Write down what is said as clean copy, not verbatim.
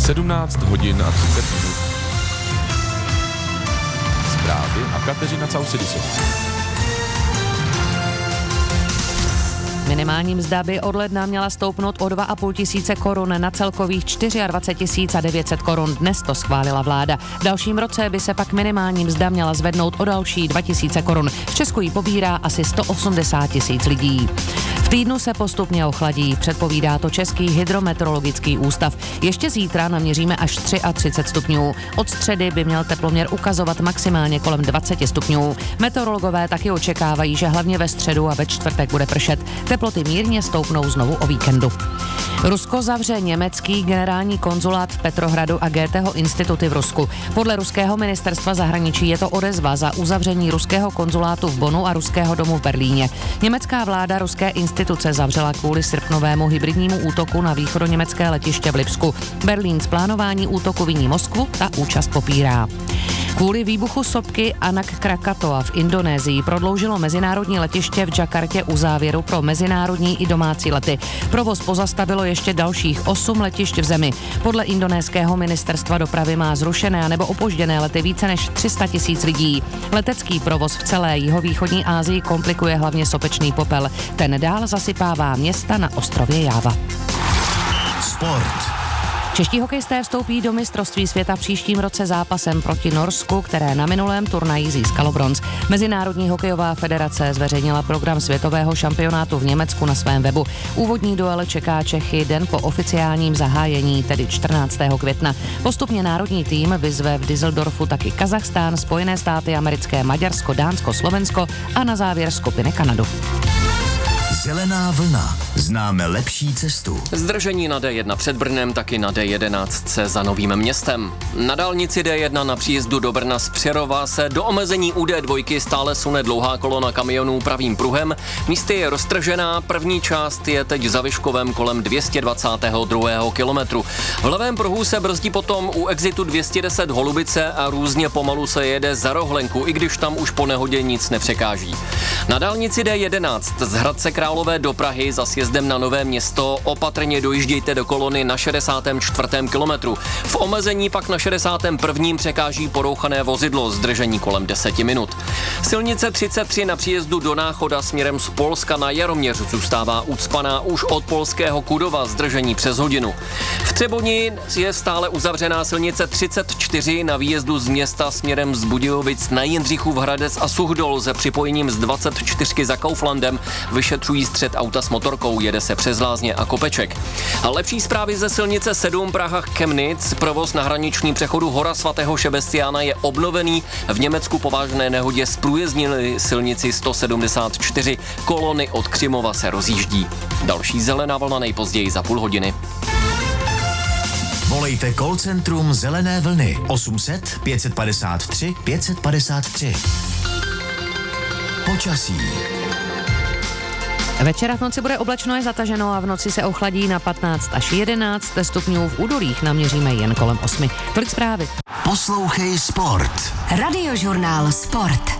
17 hodin a 30 minut. Zprávy a Kateřina Causydisová. Minimální mzda by od ledna měla stoupnout o 2,5 tisíce korun na celkových 24 900 korun. Dnes to schválila vláda. V dalším roce by se pak minimální mzda měla zvednout o další 2 tisíce korun. V Česku ji pobírá asi 180 000 lidí. V týdnu se postupně ochladí, předpovídá to Český hydrometeorologický ústav. Ještě zítra naměříme až 33 stupňů. Od středy by měl teploměr ukazovat maximálně kolem 20 stupňů. Meteorologové taky očekávají, že hlavně ve středu a ve čtvrtek bude pršet. Teploty mírně stoupnou znovu o víkendu. Rusko zavře německý generální konzulát v Petrohradu a Goetheho instituty v Rusku. Podle ruského ministerstva zahraničí je to odezva za uzavření ruského konzulátu v Bonnu a ruského domu v Berlíně. Německá vláda ruské instituce zavřela kvůli srpnovému hybridnímu útoku na východoněmecké letiště v Lipsku. Berlín z plánování útoku viní Moskvu, ta účast popírá. Kvůli výbuchu sopky Anak Krakatoa v Indonésii prodloužilo mezinárodní letiště v Jakartě uzávěru pro mezinárodní i domácí lety. Provoz pozastavilo ještě dalších 8 letišť v zemi. Podle indonéského ministerstva dopravy má zrušené nebo opožděné lety více než 300 000 lidí. Letecký provoz v celé jihovýchodní Asii komplikuje hlavně sopečný popel. Ten dál zasypává města na ostrově Jáva. Sport. Čeští hokejisté vstoupí do mistrovství světa v příštím roce zápasem proti Norsku, které na minulém turnaji získalo bronz. Mezinárodní hokejová federace zveřejnila program světového šampionátu v Německu na svém webu. Úvodní duel čeká Čechy den po oficiálním zahájení, tedy 14. května. Postupně národní tým vyzve v Düsseldorfu taky Kazachstán, Spojené státy americké, Maďarsko, Dánsko, Slovensko a na závěr skupiny Kanadu. Zelená vlna. Známe lepší cestu. Zdržení na D1 před Brnem, taky na D11 za Novým Městem. Na dálnici D1 na příjezdu do Brna z Přerova se do omezení u D2 stále sune dlouhá kolona kamionů pravým pruhem. Místy je roztržená, první část je teď za Vyškovem kolem 222. kilometru. V levém pruhu se brzdí potom u exitu 210 Holubice a různě pomalu se jede za Rohlenku, i když tam už po nehodě nic nepřekáží. Na dálnici D11 z Hradce Králové do Prahy za sjezdem na Nové Město opatrně dojíždějte do kolony na 64. kilometru. V omezení pak na 61. překáží porouchané vozidlo, zdržení kolem 10 minut. Silnice 33 na příjezdu do Náchoda směrem z Polska na Jaroměř zůstává ucpaná už od polského Kudova, zdržení přes hodinu. V Třeboni je stále uzavřená silnice 34 na výjezdu z města směrem z Budějovic na Jindřichův Hradec a Suchdol se připojením z 24 za Kauflandem vyšetřují střet auta s motorkou, jede se přes Lázně a Kopeček. A lepší zprávy ze silnice 7 Praha-Chemnitz, provoz na hraničním přechodu Hora svatého Šebestiána je obnovený. V Německu po vážné nehodě zprůjezdnili silnici 174, kolony od Křimova se rozjíždí. Další zelená vlna nejpozději za půl hodiny. Volejte call centrum Zelené vlny 800 553 553. Počasí. Večera v noci bude oblačno a zataženo a v noci se ochladí na 15 až 11 stupňů. V údolích naměříme jen kolem 8. Tolik zprávy. Poslouchej Sport. Radiožurnál Sport.